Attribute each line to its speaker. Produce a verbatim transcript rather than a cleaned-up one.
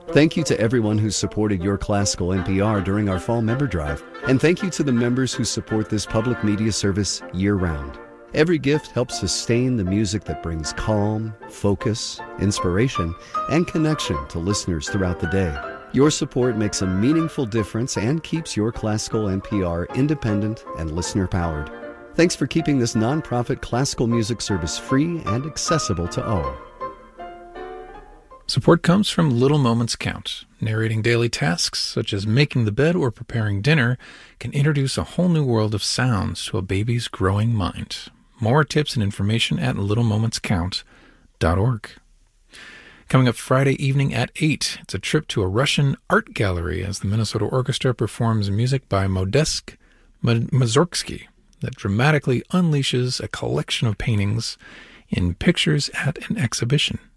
Speaker 1: Thank you to everyone who supported Your Classical N P R during our fall member drive, and thank you to the members who support this public media service year-round. Every gift helps sustain the music that brings calm, focus, inspiration, and connection to listeners throughout the day. Your support makes a meaningful difference and keeps Your Classical N P R independent and listener-powered. Thanks for keeping this nonprofit classical music service free and accessible to all.
Speaker 2: Support comes from Little Moments Count. Narrating daily tasks, such as making the bed or preparing dinner, can introduce a whole new world of sounds to a baby's growing mind. More tips and information at little moments count dot org. Coming up Friday evening at eight, it's a trip to a Russian art gallery as the Minnesota Orchestra performs music by Modest Mussorgsky that dramatically unleashes a collection of paintings in Pictures at an Exhibition.